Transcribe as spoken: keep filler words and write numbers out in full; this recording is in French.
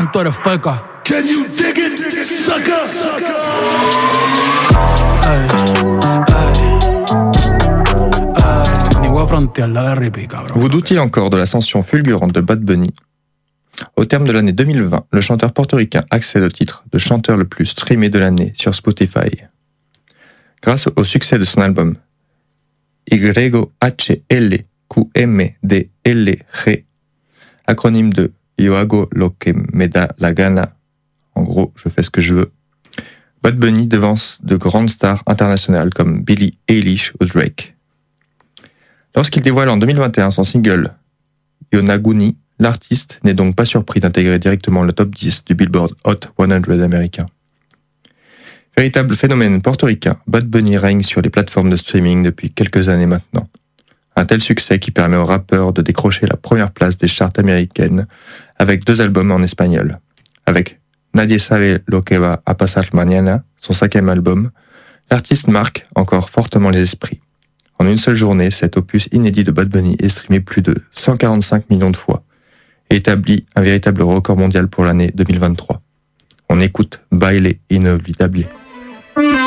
tú eres feca. Can you dig it, sucker? Ay, ay, ay. Ni voy a frontear, dale ripi, cabrón. Vous doutiez encore de l'ascension fulgurante de Bad Bunny? Au terme de l'année deux mille vingt, le chanteur portoricain accède au titre de chanteur le plus streamé de l'année sur Spotify. Grâce au succès de son album Y H L Q M D L G, acronyme de Yo hago lo que me da la gana, en gros, je fais ce que je veux, Bad Bunny devance de grandes stars internationales comme Billie Eilish ou Drake. Lorsqu'il dévoile en deux mille vingt et un son single Yonaguni, l'artiste n'est donc pas surpris d'intégrer directement le top dix du Billboard Hot cent américain. Véritable phénomène portoricain, Bad Bunny règne sur les plateformes de streaming depuis quelques années maintenant. Un tel succès qui permet au rappeur de décrocher la première place des charts américaines avec deux albums en espagnol. Avec Nadie sabe lo que va a pasar mañana, son cinquième album, l'artiste marque encore fortement les esprits. En une seule journée, cet opus inédit de Bad Bunny est streamé plus de cent quarante-cinq millions de fois et établit un véritable record mondial pour l'année deux mille vingt-trois. On écoute Baile Inolvidable.